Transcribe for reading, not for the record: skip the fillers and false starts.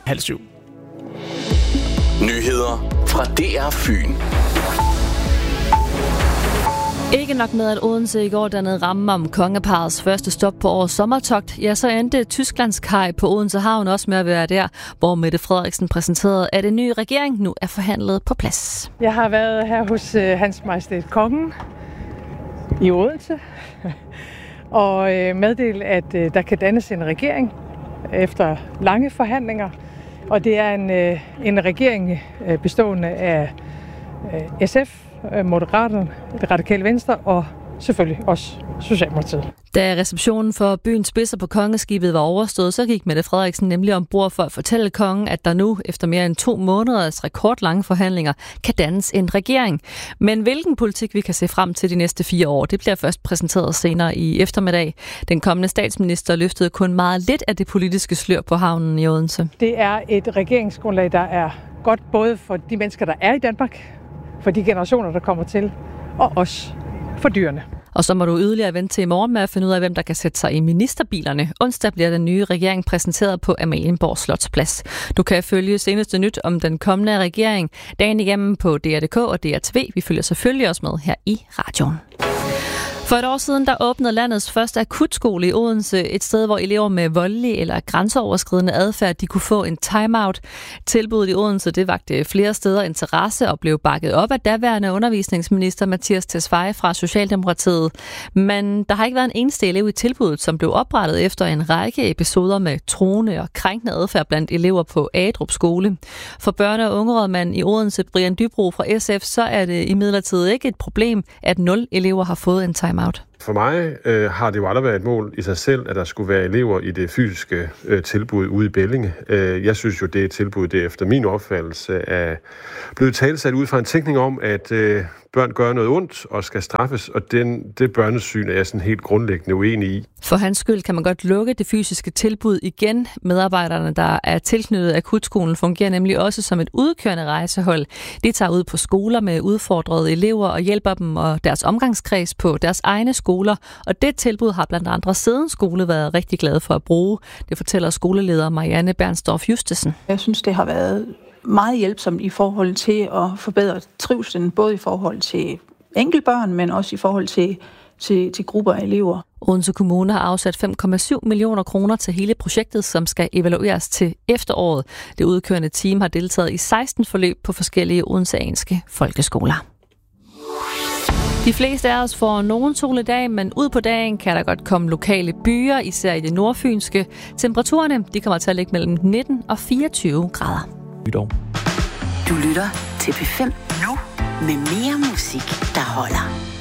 6:30. Nyheder fra DR Fyn. Ikke nok med, at Odense i går dannede ramme om kongeparrets første stop på årets sommertogt, ja, så endte Tysklands kaj på Odense Havn også med at være der, hvor Mette Frederiksen præsenterede, at en ny regering nu er forhandlet på plads. Jeg har været her hos Hans Majestæt Kongen i Odense og meddelt, at der kan dannes en regering efter lange forhandlinger. Og det er en regering bestående af SF, Moderaterne, Det Radikale Venstre og selvfølgelig også Socialdemokratiet. Da receptionen for byens spidser på kongeskibet var overstået, så gik Mette Frederiksen nemlig ombord for at fortælle kongen, at der nu, efter mere end 2 måneders rekordlange forhandlinger, kan dannes en regering. Men hvilken politik vi kan se frem til de næste 4 år, det bliver først præsenteret senere i eftermiddag. Den kommende statsminister løftede kun meget lidt af det politiske slør på havnen i Odense. Det er et regeringsgrundlag, der er godt både for de mennesker, der er i Danmark, for de generationer, der kommer til, og også for dyrene. Og så må du yderligere vente til i morgen med at finde ud af, hvem der kan sætte sig i ministerbilerne. Onsdag bliver den nye regering præsenteret på Amalienborg Slotsplads. Du kan følge seneste nyt om den kommende regering dagen igennem på DR.dk og DR.tv. Vi følger selvfølgelig også med her i radioen. For et år siden, der åbnede landets første akutskole i Odense, et sted, hvor elever med voldelig eller grænseoverskridende adfærd, de kunne få en timeout. Tilbuddet i Odense, det vagte flere steder interesse og blev bakket op af daværende undervisningsminister Mattias Tesfaye fra Socialdemokratiet. Men der har ikke været en eneste elev i tilbuddet, som blev oprettet efter en række episoder med truende og krænkende adfærd blandt elever på Agedrup skole. For børne- og ungerådmand i Odense, Brian Dybro fra SF, så er det imidlertid ikke et problem, at 0 elever har fået en timeout. For mig har det jo aldrig været et mål i sig selv, at der skulle være elever i det fysiske tilbud ude i Bellinge. Jeg synes jo, det tilbud, det efter min opfattelse er blevet talsat ud fra en tænkning om, at børn gør noget ondt og skal straffes, og det børnesyn er jeg sådan helt grundlæggende uenig i. For hans skyld kan man godt lukke det fysiske tilbud igen. Medarbejderne, der er tilknyttet akutskolen, fungerer nemlig også som et udkørende rejsehold. De tager ud på skoler med udfordrede elever og hjælper dem og deres omgangskreds på deres egne skoler. Og det tilbud har blandt andre Sæden Skole været rigtig glad for at bruge. Det fortæller skoleleder Marianne Bernstorff Justesen. Jeg synes, det har været meget hjælpsomt i forhold til at forbedre trivslen, både i forhold til enkeltbørn, men også i forhold til grupper af elever. Odense Kommune har afsat 5,7 millioner kroner til hele projektet, som skal evalueres til efteråret. Det udkørende team har deltaget i 16 forløb på forskellige odenseanske folkeskoler. De fleste af os får nogen sol i dag, men ud på dagen kan der godt komme lokale byer, især i det nordfynske. Temperaturerne de kommer til at ligge mellem 19 og 24 grader. Du lytter til P5 nu med mere musik, der holder.